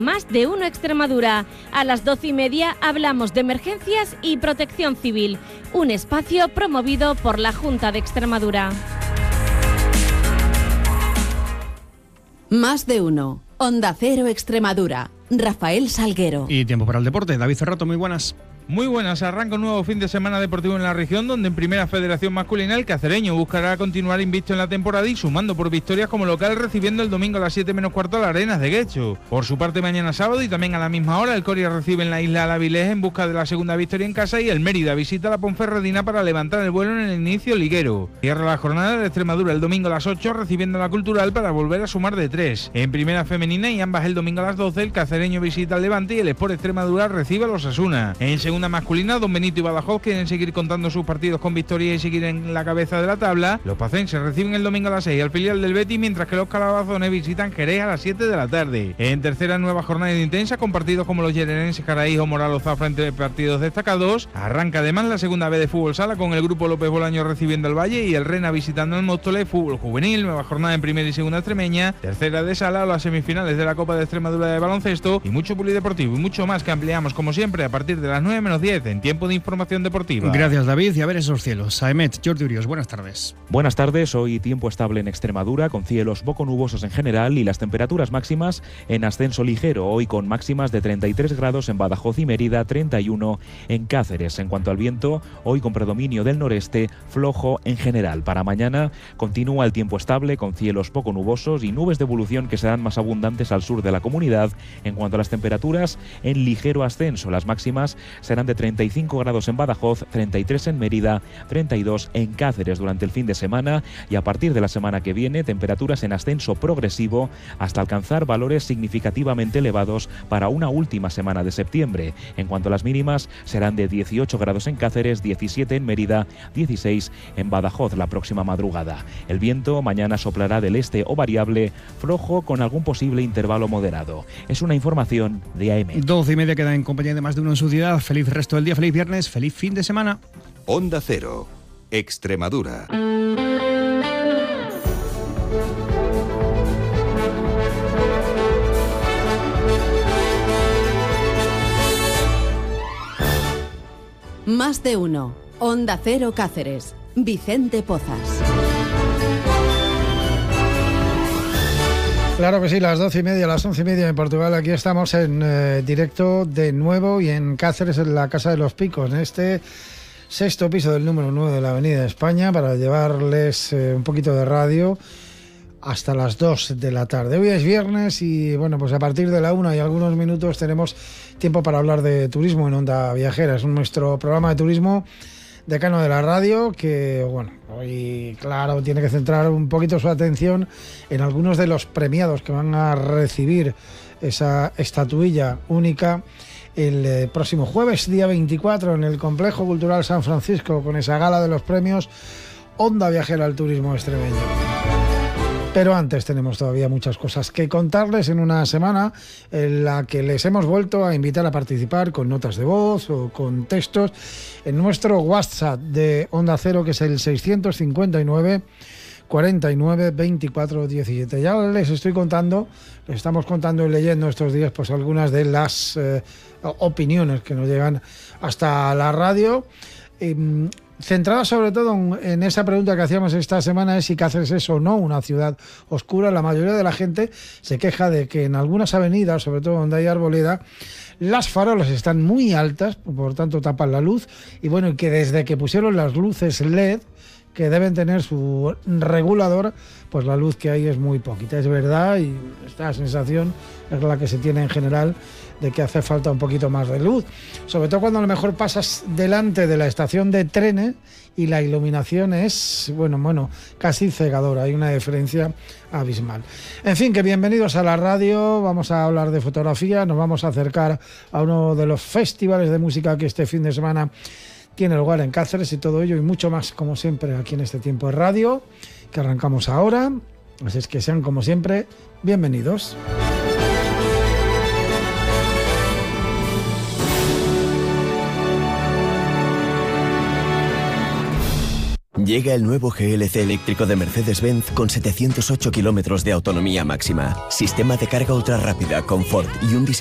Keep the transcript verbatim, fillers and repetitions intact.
Más de uno Extremadura. A las doce y media hablamos de emergencias y protección civil. Un espacio promovido por la Junta de Extremadura. Más de uno. Onda Cero Extremadura. Rafael Salguero. Y tiempo para el deporte. David Ferrato, muy buenas. Muy buenas, arranca un nuevo fin de semana deportivo en la región, donde en Primera Federación Masculina el cacereño buscará continuar invicto en la temporada y sumando por victorias como local, recibiendo el domingo a las siete menos cuarto a la Arenas de Guecho. Por su parte, mañana sábado y también a la misma hora, el Coria recibe en la isla al Avilés en busca de la segunda victoria en casa y el Mérida visita a la Ponferradina para levantar el vuelo en el inicio liguero. Cierra la jornada de Extremadura el domingo a las ocho, recibiendo a la Cultural para volver a sumar de tres. En Primera Femenina y ambas el domingo a las doce, el cacereño visita al Levante y el Sport Extremadura recibe a los Asuna. En segunda masculina, Don Benito y Badajoz quieren seguir contando sus partidos con victoria y seguir en la cabeza de la tabla. Los pacenses reciben el domingo a las seis al filial del Betis, mientras que los calabazones visitan Jerez a las siete de la tarde. En tercera, nueva jornada intensa con partidos como los yerenenses Caraí o Moral o Zafra entre partidos destacados. Arranca además la segunda B de fútbol sala con el grupo López Bolaño recibiendo el Valle y el Rena visitando el Móstoles. Fútbol juvenil, nueva jornada en primera y segunda extremeña. Tercera de sala, las semifinales de la Copa de Extremadura de baloncesto y mucho polideportivo y mucho más que ampliamos como siempre a partir de las nueve menos diez en tiempo de información deportiva. Gracias, David. Y a ver esos cielos. Aemet, Jordi Urios, buenas tardes. Buenas tardes. Hoy tiempo estable en Extremadura, con cielos poco nubosos en general y las temperaturas máximas en ascenso ligero. Hoy con máximas de treinta y tres grados en Badajoz y Mérida, treinta y uno en Cáceres. En cuanto al viento, hoy con predominio del noreste, flojo en general. Para mañana continúa el tiempo estable, con cielos poco nubosos y nubes de evolución que serán más abundantes al sur de la comunidad. En cuanto a las temperaturas, en ligero ascenso. Las máximas serán de treinta y cinco grados en Badajoz, treinta y tres en Mérida, treinta y dos en Cáceres durante el fin de semana, y a partir de la semana que viene temperaturas en ascenso progresivo hasta alcanzar valores significativamente elevados para una última semana de septiembre. En cuanto a las mínimas, serán de dieciocho grados en Cáceres, diecisiete en Mérida, dieciséis en Badajoz la próxima madrugada. El viento mañana soplará del este o variable, flojo con algún posible intervalo moderado. Es una información de A M. doce y media queda en compañía de Más de Uno en su ciudad. Feliz resto del día, feliz viernes, feliz fin de semana. Onda Cero, Extremadura. Más de Uno. Onda Cero Cáceres. Vicente Pozas. Claro que sí, las doce y media, las once y media en Portugal. Aquí estamos en eh, directo de nuevo y en Cáceres, en la Casa de los Picos, en este sexto piso del número nueve de la Avenida de España, para llevarles eh, un poquito de radio hasta las dos de la tarde. Hoy es viernes y bueno, pues a partir de la una y algunos minutos tenemos tiempo para hablar de turismo en Onda Viajera. Es nuestro programa de turismo decano de la radio, que bueno, hoy claro tiene que centrar un poquito su atención en algunos de los premiados que van a recibir esa estatuilla única el eh, próximo jueves, día veinticuatro, en el Complejo Cultural San Francisco, con esa gala de los premios Onda Viajera al Turismo Extremeño. Pero antes tenemos todavía muchas cosas que contarles en una semana en la que les hemos vuelto a invitar a participar con notas de voz o con textos en nuestro WhatsApp de Onda Cero, que es el seiscientos cincuenta y nueve cuarenta y nueve veinticuatro diecisiete. Ya les estoy contando, les estamos contando y leyendo estos días pues algunas de las eh, opiniones que nos llegan hasta la radio. Eh, Centrada sobre todo en esa pregunta que hacíamos esta semana, es si Cáceres es o no una ciudad oscura. La mayoría de la gente se queja de que en algunas avenidas, sobre todo donde hay arboleda, las farolas están muy altas, por tanto tapan la luz, y bueno, y que desde que pusieron las luces L E D, que deben tener su regulador, pues la luz que hay es muy poquita. Es verdad, y esta sensación es la que se tiene en general de que hace falta un poquito más de luz, sobre todo cuando a lo mejor pasas delante de la estación de trenes y la iluminación es, bueno, bueno, casi cegadora, hay una diferencia abismal. En fin, que bienvenidos a la radio, vamos a hablar de fotografía, nos vamos a acercar a uno de los festivales de música que este fin de semana tiene lugar en Cáceres, y todo ello y mucho más, como siempre, aquí en este tiempo de radio, que arrancamos ahora. Así es que sean, como siempre, bienvenidos. Llega el nuevo G L C eléctrico de Mercedes-Benz con setecientos ocho kilómetros de autonomía máxima, sistema de carga ultra rápida, confort y un diseño